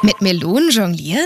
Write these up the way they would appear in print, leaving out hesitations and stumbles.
Mit Melonen jonglieren?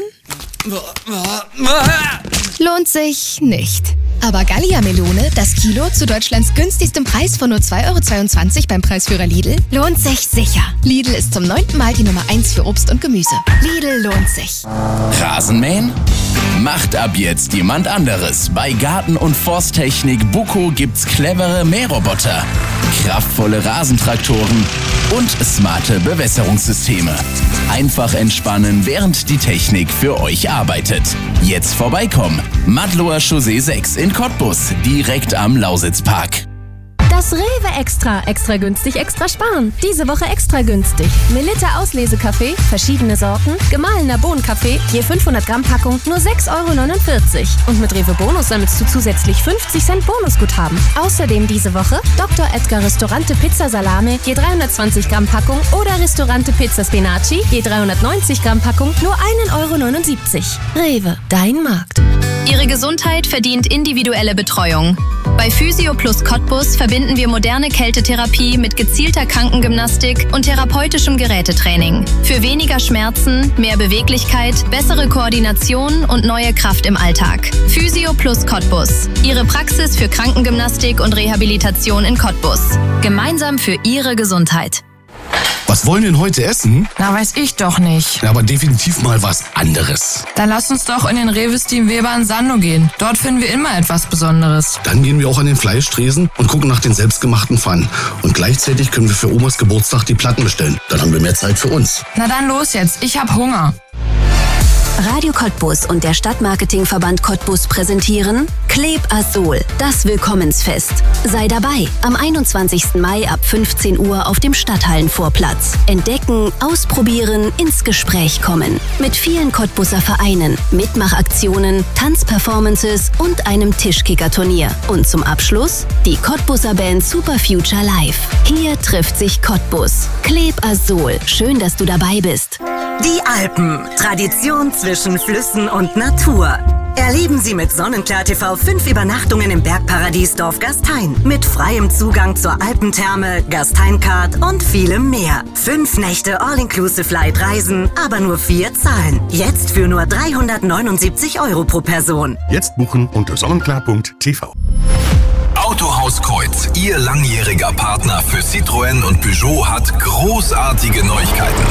Lohnt sich nicht. Aber Gallia-Melone, das Kilo zu Deutschlands günstigstem Preis von nur 2,22 € beim Preisführer Lidl, lohnt sich sicher. Lidl ist zum 9. Mal die Nummer 1 für Obst und Gemüse. Lidl lohnt sich. Rasenmähen? Macht ab jetzt jemand anderes. Bei Garten- und Forsttechnik Buco gibt's clevere Mähroboter, kraftvolle Rasentraktoren und smarte Bewässerungssysteme. Einfach entspannen, während die Technik für euch arbeitet. Jetzt vorbeikommen. Madloer Chaussee 6 in Cottbus, direkt am Lausitzpark. Das Rewe Extra. Extra günstig, extra sparen. Diese Woche extra günstig. Melitta Auslesekaffee, verschiedene Sorten, gemahlener Bohnenkaffee, je 500 Gramm Packung, nur 6,49 €. Und mit Rewe Bonus sammelst du zusätzlich 50 Cent Bonusguthaben. Außerdem diese Woche Dr. Edgar Ristorante Pizza Salame, je 320 Gramm Packung oder Ristorante Pizza Spinaci, je 390 Gramm Packung, nur 1,79 €. Rewe, dein Markt. Ihre Gesundheit verdient individuelle Betreuung. Bei Physio Plus Cottbus verbinden wir moderne Kältetherapie mit gezielter Krankengymnastik und therapeutischem Gerätetraining. Für weniger Schmerzen, mehr Beweglichkeit, bessere Koordination und neue Kraft im Alltag. Physio Plus Cottbus. Ihre Praxis für Krankengymnastik und Rehabilitation in Cottbus. Gemeinsam für Ihre Gesundheit. Was wollen wir denn heute essen? Na, weiß ich doch nicht. Ja, aber definitiv mal was anderes. Dann lass uns doch in den Rewe Team Weber in Sando gehen. Dort finden wir immer etwas Besonderes. Dann gehen wir auch an den Fleischtresen und gucken nach den selbstgemachten Pfannen. Und gleichzeitig können wir für Omas Geburtstag die Platten bestellen. Dann haben wir mehr Zeit für uns. Na dann los jetzt, ich hab Hunger. Radio Cottbus und der Stadtmarketingverband Cottbus präsentieren Kleb Azol, das Willkommensfest. Sei dabei am 21. Mai ab 15 Uhr auf dem Stadthallenvorplatz. Entdecken, ausprobieren, ins Gespräch kommen. Mit vielen Cottbuser Vereinen, Mitmachaktionen, Tanzperformances und einem Tischkicker-Turnier. Und zum Abschluss die Cottbuser Band Super Future Live. Hier trifft sich Cottbus. Kleb Azol, schön, dass du dabei bist. Die Alpen. Tradition zwischen Flüssen und Natur. Erleben Sie mit Sonnenklar TV 5 Übernachtungen im Bergparadies Dorf Gastein. Mit freiem Zugang zur Alpentherme, Gastein-Card und vielem mehr. 5 Nächte All-Inclusive-Light-Reisen, aber nur 4 Zahlen. Jetzt für nur 379 € pro Person. Jetzt buchen unter sonnenklar.tv. Autohaus Kreuz, Ihr langjähriger Partner für Citroën und Peugeot, hat großartige Neuigkeiten.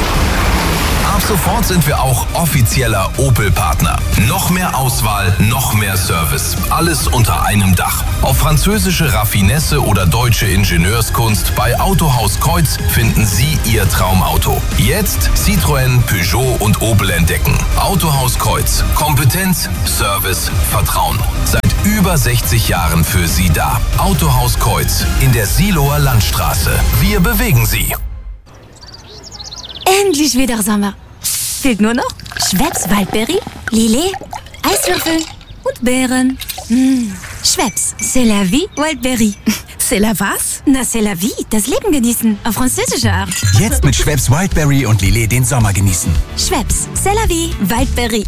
Ab sofort sind wir auch offizieller Opel-Partner. Noch mehr Auswahl, noch mehr Service. Alles unter einem Dach. Auf französische Raffinesse oder deutsche Ingenieurskunst bei Autohaus Kreuz finden Sie Ihr Traumauto. Jetzt Citroën, Peugeot und Opel entdecken. Autohaus Kreuz. Kompetenz, Service, Vertrauen. Seit über 60 Jahren für Sie da. Autohaus Kreuz in der Siloer Landstraße. Wir bewegen Sie. Endlich wieder Sommer. Fehlt nur noch Schweppes Waldbeere, Lillet, Eiswürfel und Beeren. Schweppes, c'est la vie, Waldbeere. C'est la was? Na, c'est la vie, das Leben genießen, auf französische Art. Jetzt mit Schweppes Wildberry und Lillet den Sommer genießen. Schweppes, c'est la vie, Waldbeere.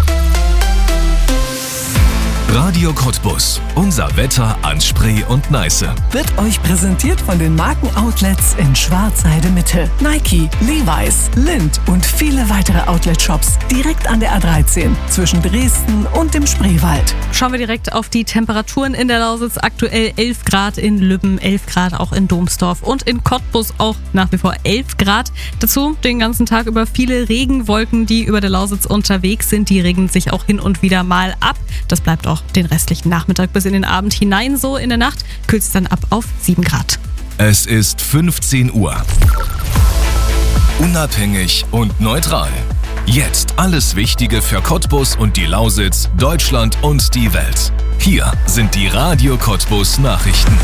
Radio Cottbus. Unser Wetter an Spree und Neiße. Wird euch präsentiert von den Markenoutlets in Schwarzheide Mitte. Nike, Levi's, Lindt und viele weitere Outlet-Shops direkt an der A13 zwischen Dresden und dem Spreewald. Schauen wir direkt auf die Temperaturen in der Lausitz. Aktuell 11 Grad in Lübben, 11 Grad auch in Domsdorf und in Cottbus auch nach wie vor 11 Grad. Dazu den ganzen Tag über viele Regenwolken, die über der Lausitz unterwegs sind. Die regen sich auch hin und wieder mal ab. Das bleibt auch den restlichen Nachmittag bis in den Abend hinein so. In der Nacht kühlt es dann ab auf 7 Grad. Es ist 15 Uhr. Unabhängig und neutral. Jetzt alles Wichtige für Cottbus und die Lausitz, Deutschland und die Welt. Hier sind die Radio Cottbus Nachrichten.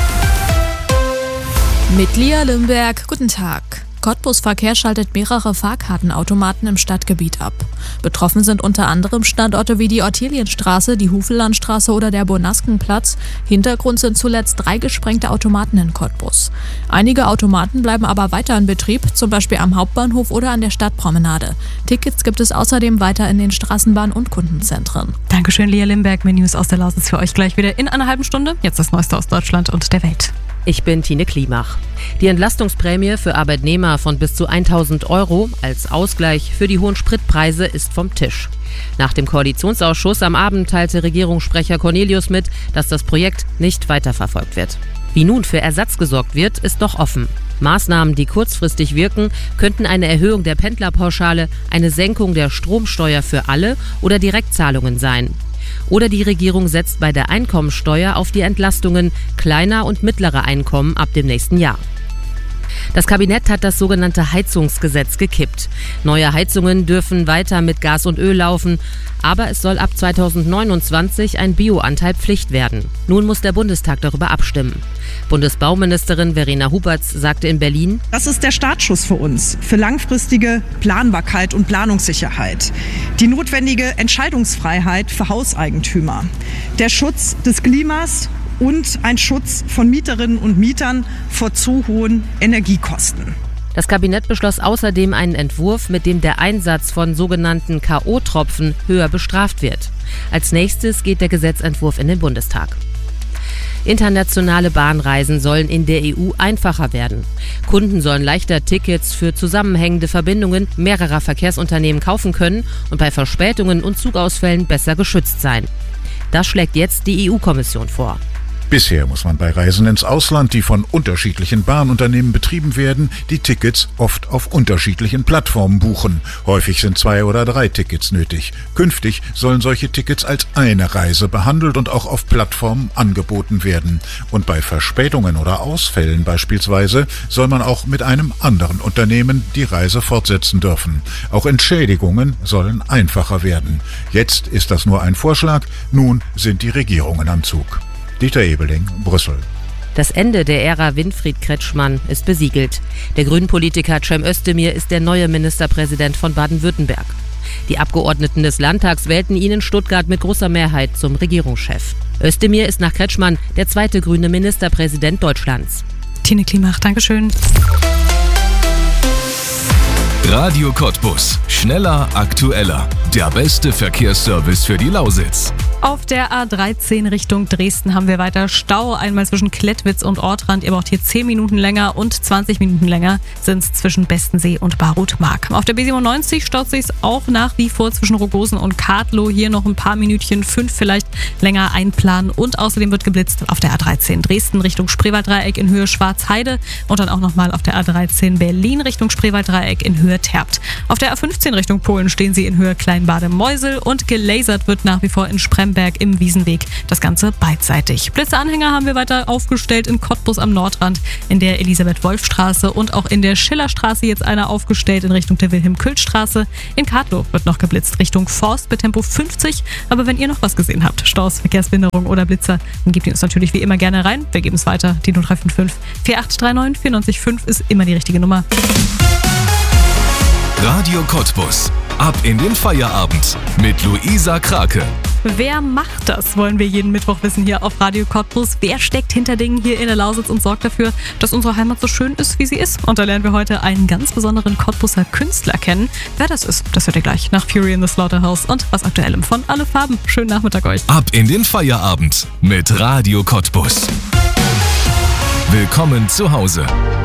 Mit Lia Limberg, guten Tag. Cottbus Verkehr schaltet mehrere Fahrkartenautomaten im Stadtgebiet ab. Betroffen sind unter anderem Standorte wie die Ortelienstraße, die Hufellandstraße oder der Bonaskenplatz. Hintergrund sind zuletzt 3 gesprengte Automaten in Cottbus. Einige Automaten bleiben aber weiter in Betrieb, zum Beispiel am Hauptbahnhof oder an der Stadtpromenade. Tickets gibt es außerdem weiter in den Straßenbahn- und Kundenzentren. Dankeschön, Lia Limberg. Mehr News aus der Lausitz für euch gleich wieder in einer halben Stunde. Jetzt das Neueste aus Deutschland und der Welt. Ich bin Tine Klimach. Die Entlastungsprämie für Arbeitnehmer von bis zu 1.000 € als Ausgleich für die hohen Spritpreise ist vom Tisch. Nach dem Koalitionsausschuss am Abend teilte Regierungssprecher Cornelius mit, dass das Projekt nicht weiterverfolgt wird. Wie nun für Ersatz gesorgt wird, ist noch offen. Maßnahmen, die kurzfristig wirken, könnten eine Erhöhung der Pendlerpauschale, eine Senkung der Stromsteuer für alle oder Direktzahlungen sein. Oder die Regierung setzt bei der Einkommensteuer auf die Entlastungen kleiner und mittlerer Einkommen ab dem nächsten Jahr. Das Kabinett hat das sogenannte Heizungsgesetz gekippt. Neue Heizungen dürfen weiter mit Gas und Öl laufen, aber es soll ab 2029 ein Bioanteil Pflicht werden. Nun muss der Bundestag darüber abstimmen. Bundesbauministerin Verena Huberts sagte in Berlin: Das ist der Startschuss für uns, für langfristige Planbarkeit und Planungssicherheit. Die notwendige Entscheidungsfreiheit für Hauseigentümer. Der Schutz des Klimas und ein Schutz von Mieterinnen und Mietern vor zu hohen Energiekosten. Das Kabinett beschloss außerdem einen Entwurf, mit dem der Einsatz von sogenannten K.O.-Tropfen höher bestraft wird. Als nächstes geht der Gesetzentwurf in den Bundestag. Internationale Bahnreisen sollen in der EU einfacher werden. Kunden sollen leichter Tickets für zusammenhängende Verbindungen mehrerer Verkehrsunternehmen kaufen können und bei Verspätungen und Zugausfällen besser geschützt sein. Das schlägt jetzt die EU-Kommission vor. Bisher muss man bei Reisen ins Ausland, die von unterschiedlichen Bahnunternehmen betrieben werden, die Tickets oft auf unterschiedlichen Plattformen buchen. Häufig sind 2 oder 3 Tickets nötig. Künftig sollen solche Tickets als eine Reise behandelt und auch auf Plattformen angeboten werden. Und bei Verspätungen oder Ausfällen beispielsweise soll man auch mit einem anderen Unternehmen die Reise fortsetzen dürfen. Auch Entschädigungen sollen einfacher werden. Jetzt ist das nur ein Vorschlag, nun sind die Regierungen am Zug. Dieter Ebeling, Brüssel. Das Ende der Ära Winfried Kretschmann ist besiegelt. Der Grünen-Politiker Cem Özdemir ist der neue Ministerpräsident von Baden-Württemberg. Die Abgeordneten des Landtags wählten ihn in Stuttgart mit großer Mehrheit zum Regierungschef. Özdemir ist nach Kretschmann der zweite grüne Ministerpräsident Deutschlands. Tine Klimach, Dankeschön. Radio Cottbus. Schneller, aktueller. Der beste Verkehrsservice für die Lausitz. Auf der A13 Richtung Dresden haben wir weiter Stau. Einmal zwischen Klettwitz und Ortrand. Ihr braucht hier 10 Minuten länger und 20 Minuten länger sind es zwischen Bestensee und Barut-Mark. Auf der B97 staut sich auch nach wie vor zwischen Rogosen und Kadlow. Hier noch ein paar Minütchen, 5 vielleicht länger einplanen. Und außerdem wird geblitzt auf der A13 Dresden Richtung Spreewalddreieck in Höhe Schwarzheide. Und dann auch nochmal auf der A13 Berlin Richtung Spreewalddreieck in Höhe Terpt. Auf der A15 Richtung Polen stehen sie in Höhe Kleinbade-Meusel und gelasert wird nach wie vor in Spremberg im Wiesenweg. Das Ganze beidseitig. Blitzeanhänger haben wir weiter aufgestellt in Cottbus am Nordrand, in der Elisabeth-Wolf-Straße und auch in der Schillerstraße jetzt einer aufgestellt in Richtung der Wilhelm-Kühl-Straße. In Kadlow wird noch geblitzt Richtung Forst bei Tempo 50. Aber wenn ihr noch was gesehen habt, Staus, Verkehrsbehinderung oder Blitzer, dann gebt ihr uns natürlich wie immer gerne rein. Wir geben es weiter. Die 0355 4839 945 ist immer die richtige Nummer. Radio Cottbus. Ab in den Feierabend mit Luisa Krake. Wer macht das, wollen wir jeden Mittwoch wissen hier auf Radio Cottbus. Wer steckt hinter Dingen hier in der Lausitz und sorgt dafür, dass unsere Heimat so schön ist, wie sie ist? Und da lernen wir heute einen ganz besonderen Cottbuser Künstler kennen. Wer das ist, das hört ihr gleich nach Fury in the Slaughterhouse und was Aktuellem von Alle Farben. Schönen Nachmittag euch. Ab in den Feierabend mit Radio Cottbus. Willkommen zu Hause.